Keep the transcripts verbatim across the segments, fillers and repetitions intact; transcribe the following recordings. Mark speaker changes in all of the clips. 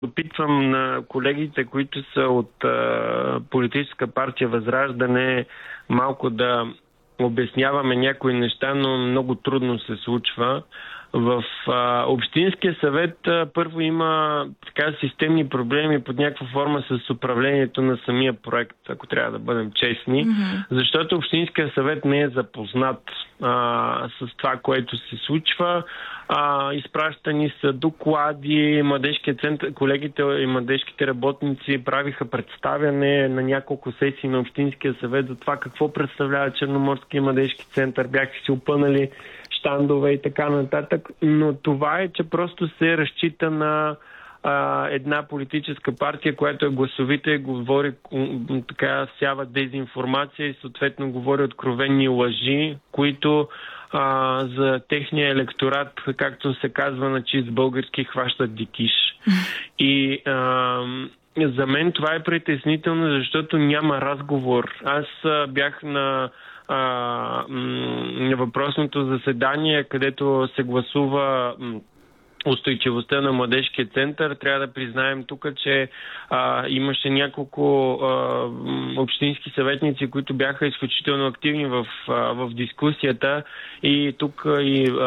Speaker 1: опитвам на колегите, които са от а, политическа партия Възраждане, малко да обясняваме някои неща, но много трудно се случва. В а, Общинския съвет а, първо има така системни проблеми под някаква форма с управлението на самия проект, ако трябва да бъдем честни, mm-hmm. защото Общинския съвет не е запознат а, с това, което се случва. А, изпращани са доклади, младежкият център, колегите и младежките работници правиха представяне на няколко сесии на Общинския съвет за това какво представлява Черноморския младежки център. Бяха си опънали щандове и така нататък, но това е, че просто се разчита на а, една политическа партия, която е гласовита и говори, така сява дезинформация и съответно говори откровени лъжи, които а, за техния електорат, както се казва на чист български, хващат дикиш. И а, за мен това е притеснително, защото няма разговор. Аз а, бях на на въпросното заседание, където се гласува устойчивостта на младежкия център. Трябва да признаем тук, че а, имаше няколко а, общински съветници, които бяха изключително активни в, а, в дискусията и тук и а,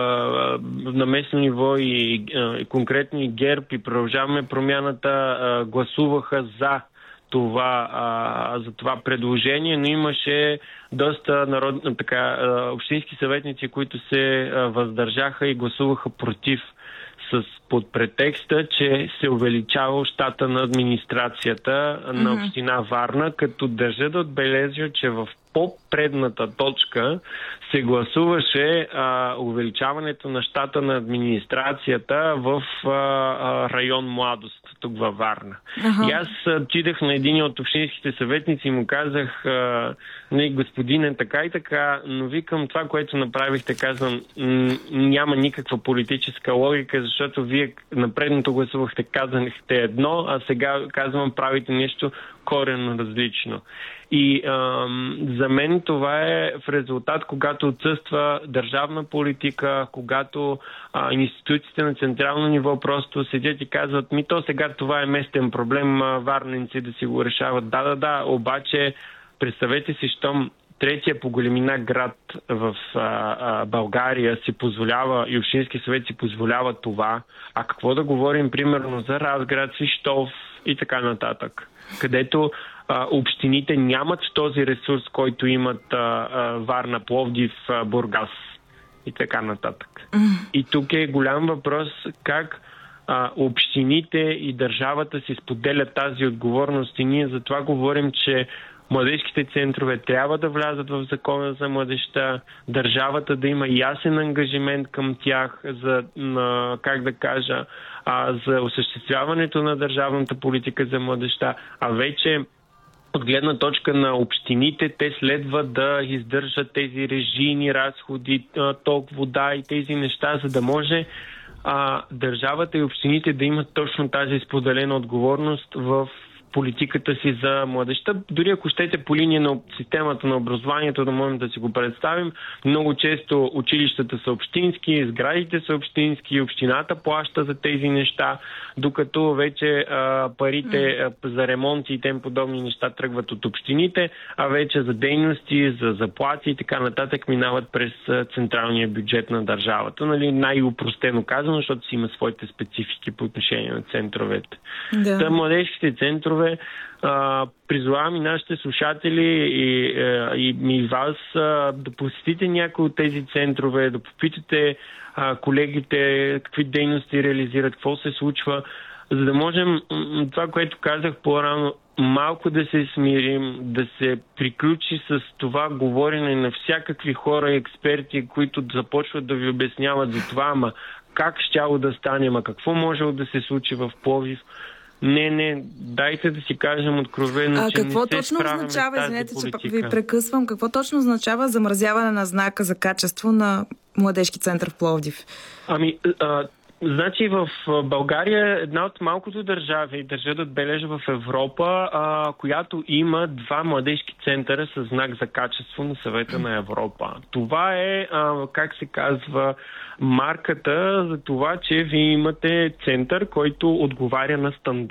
Speaker 1: на местно ниво и, а, и конкретни ГЕРБ и Продължаваме промяната а, гласуваха за това, а, за това предложение, но имаше доста народ, така, а, общински съветници, които се а, въздържаха и гласуваха против с под претекста, че се увеличава щата на администрацията mm-hmm. на община Варна, като държа да отбележа, че в по-предната точка се гласуваше а, увеличаването на щата на администрацията в а, а, район Младост, тук във Варна. Uh-huh. И аз отидах на един от общинските съветници и му казах, а, не, господине, така и така, но викам това, което направихте, казвам, м- няма никаква политическа логика, защото вие на предното гласувахте, казахте едно, а сега казвам, правите нещо коренно различно. И ам, за мен това е в резултат, когато отсъства държавна политика, когато а, институциите на централно ниво просто седят и казват, ми то сега това е местен проблем, а, варненци да си го решават. Да, да, да, обаче представете си, щом третия по големина град в а, а, България си позволява и Общински съвет си позволява това, а какво да говорим примерно за Разград, Свищов и така нататък, където а, общините нямат този ресурс, който имат а, а, Варна, Пловдив, а, Бургас и така нататък. Mm. И тук е голям въпрос как а, общините и държавата си споделят тази отговорност и ние за това говорим, че младежките центрове трябва да влязат в закона за младежта, държавата да има ясен ангажимент към тях за, на, как да кажа, а, за осъществяването на държавната политика за младежта, а вече от гледна точка на общините, те следва да издържат тези режийни разходи, ток, вода и тези неща, за да може а, държавата и общините да имат точно тази споделена отговорност в политиката си за младежта. Дори ако щете по линия на системата на образованието, да можем да си го представим, много често училищата са общински, сградите са общински, общината плаща за тези неща, докато вече а, парите а, за ремонти и тем подобни неща тръгват от общините, а вече за дейности, за заплати и така нататък минават през а, централния бюджет на държавата. Нали, най-упростено казано, защото си има своите специфики по отношение на центровете. Да. Та младежките центрове Uh, призовавам и нашите слушатели и, uh, и, и вас uh, да посетите някои от тези центрове, да попитате uh, колегите какви дейности реализират, какво се случва, за да можем това, което казах по-рано, малко да се смирим, да се приключи с това говорене на всякакви хора и експерти, които започват да ви обясняват за това, ама как щяло да стане, ама какво можело да се случи в Пловдив. Не, не, дайте да си кажем откровено,
Speaker 2: а,
Speaker 1: че
Speaker 2: какво
Speaker 1: не се
Speaker 2: точно
Speaker 1: справяме
Speaker 2: означава,
Speaker 1: с тази
Speaker 2: извинете,
Speaker 1: политика.
Speaker 2: че ви прекъсвам, какво точно означава замразяване на знака за качество на Младежки център в Пловдив? Ами,
Speaker 1: а, значи в България една от малкото държави, държа да отбележа в Европа, а, която има два младежки центъра с знак за качество на Съвета на Европа. Това е, а, как се казва, марката за това, че вие имате център, който отговаря на стандарт.